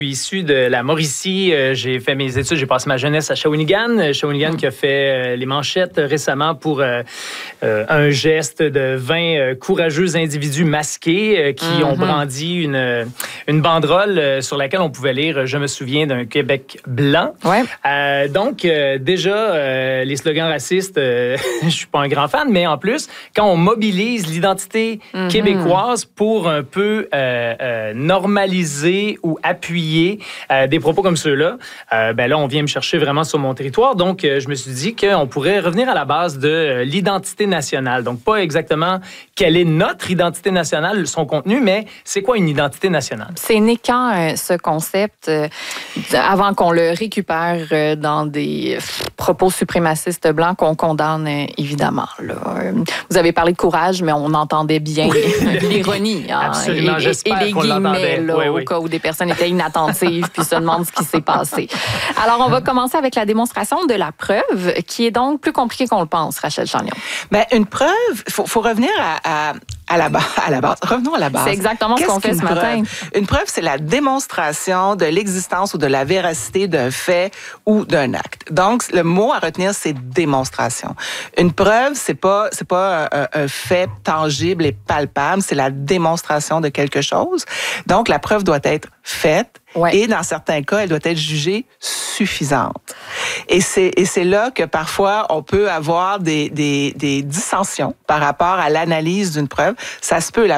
Issu de la Mauricie, j'ai fait mes études, j'ai passé ma jeunesse à Shawinigan. Shawinigan qui a fait les manchettes récemment pour un geste de 20 courageux individus masqués qui ont brandi une banderole sur laquelle on pouvait lire « Je me souviens d'un Québec blanc ». Ouais. Donc, déjà, les slogans racistes, je suis pas un grand fan, mais en plus, quand on mobilise l'identité québécoise pour un peu normaliser ou appuyer des propos comme ceux-là, ben là, on vient me chercher vraiment sur mon territoire. Donc, je me suis dit qu'on pourrait revenir à la base de l'identité nationale. Donc, pas exactement quelle est notre identité nationale, son contenu, mais c'est quoi une identité nationale? C'est né quand, ce concept, avant qu'on le récupère dans des propos suprémacistes blancs qu'on condamne, évidemment. Là. Vous avez parlé de courage, mais on entendait bien l'ironie. Absolument, j'espère et les qu'on l'entendait. guillemets, là, au cas où des personnes étaient inattentives puis se demandent ce qui s'est passé. Alors, on va commencer avec la démonstration de la preuve, qui est donc plus compliquée qu'on le pense, Rachel Chagnon. Bien, une preuve, faut revenir à la base. Revenons à la base. C'est exactement ce qu'on fait ce matin. Une preuve, c'est la démonstration de l'existence ou de la véracité d'un fait ou d'un acte. Donc, le mot à retenir, c'est démonstration. Une preuve, c'est pas un fait tangible et palpable, c'est la démonstration de quelque chose. Donc, la preuve doit être faite. Ouais. Et dans certains cas, elle doit être jugée suffisante. Et c'est là que parfois on peut avoir des dissensions par rapport à l'analyse d'une preuve. Ça se peut.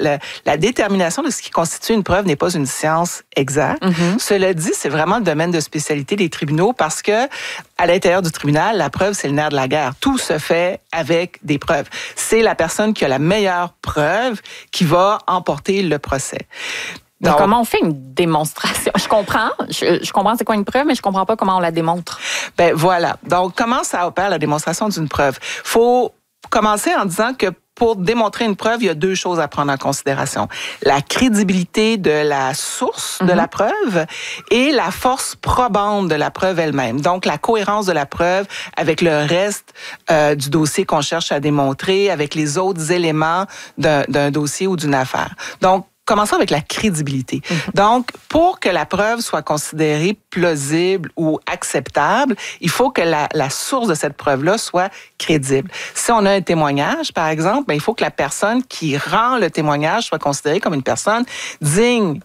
La détermination de ce qui constitue une preuve n'est pas une science exacte. Cela dit, c'est vraiment le domaine de spécialité des tribunaux parce que à l'intérieur du tribunal, la preuve, c'est le nerf de la guerre. Tout se fait avec des preuves. C'est la personne qui a la meilleure preuve qui va emporter le procès. Mais comment on fait une démonstration? Je comprends c'est quoi une preuve, mais je comprends pas comment on la démontre. Ben voilà. Donc, comment ça opère la démonstration d'une preuve? Faut commencer en disant que pour démontrer une preuve, il y a deux choses à prendre en considération. La crédibilité de la source de la preuve et la force probante de la preuve elle-même. Donc, la cohérence de la preuve avec le reste du dossier qu'on cherche à démontrer, avec les autres éléments d'un dossier ou d'une affaire. Donc, commençons avec la crédibilité. Donc, pour que la preuve soit considérée plausible ou acceptable, il faut que la source de cette preuve-là soit crédible. Si on a un témoignage, par exemple, ben, il faut que la personne qui rend le témoignage soit considérée comme une personne digne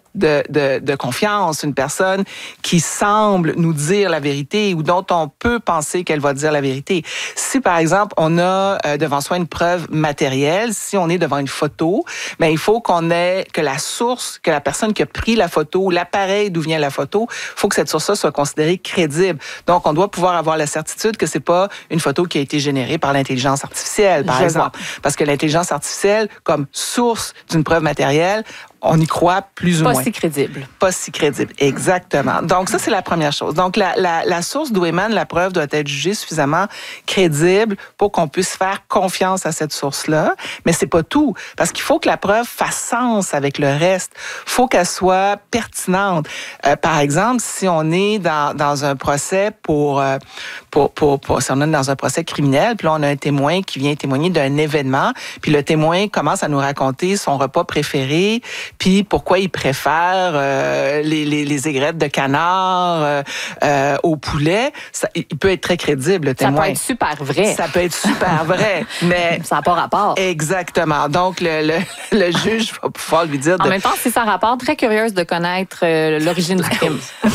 de confiance, une personne qui semble nous dire la vérité ou dont on peut penser qu'elle va dire la vérité. Si, par exemple, on a devant soi une preuve matérielle, si on est devant une photo, ben, il faut que la source, que la personne qui a pris la photo, l'appareil d'où vient la photo, il faut que cette source-là soit considérée crédible. Donc, on doit pouvoir avoir la certitude que c'est pas une photo qui a été générée par l'intelligence artificielle, par exemple. Parce que l'intelligence artificielle, comme source d'une preuve matérielle, on y croit plus ou moins. Pas si crédible. Pas si crédible, exactement. Donc, ça, c'est la première chose. Donc, la source d'où émane la preuve doit être jugée suffisamment crédible pour qu'on puisse faire confiance à cette source-là. Mais c'est pas tout, parce qu'il faut que la preuve fasse sens avec le reste. Il faut qu'elle soit pertinente. Par exemple, si on est dans un procès si on est dans un procès criminel, puis là, on a un témoin qui vient témoigner d'un événement, puis le témoin commence à nous raconter son repas préféré, puis pourquoi il préfère les aigrettes de canard au poulet. Il peut être très crédible, le témoin. Ça peut être super vrai. Ça peut être super vrai, mais... Ça n'a pas rapport. Exactement. Donc, le juge va pouvoir lui dire... En même temps, si ça rapporte, très curieuse de connaître l'origine du crime.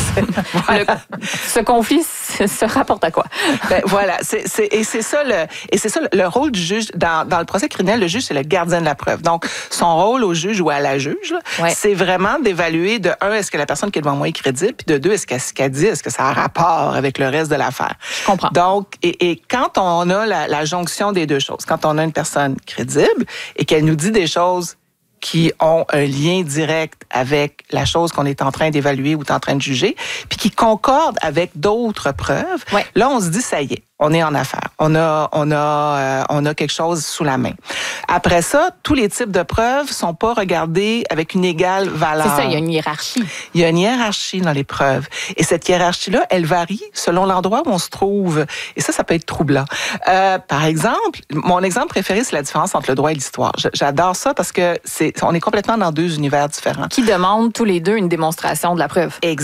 Ce conflit se rapporte à quoi? Ben, voilà. C'est ça le rôle du juge. Dans le procès criminel, le juge, c'est le gardien de la preuve. Donc, son rôle au juge ou à la juge, c'est vraiment d'évaluer, de un, est-ce que la personne qui est devant moi est crédible, puis de deux, est-ce qu'elle dit, est-ce que ça a rapport avec le reste de l'affaire? Je comprends. Donc, et quand on a la jonction des deux choses, quand on a une personne crédible et qu'elle nous dit des choses qui ont un lien direct avec la chose qu'on est en train d'évaluer ou en train de juger, puis qui concordent avec d'autres preuves, là, on se dit, ça y est, on est en affaires. On a quelque chose sous la main. Après ça, tous les types de preuves sont pas regardés avec une égale valeur. C'est ça, il y a une hiérarchie. Il y a une hiérarchie dans les preuves. Et cette hiérarchie-là, elle varie selon l'endroit où on se trouve. Et ça peut être troublant. Par exemple, mon exemple préféré, c'est la différence entre le droit et l'histoire. J'adore ça parce que on est complètement dans deux univers différents. Qui demandent tous les deux une démonstration de la preuve. Exactement.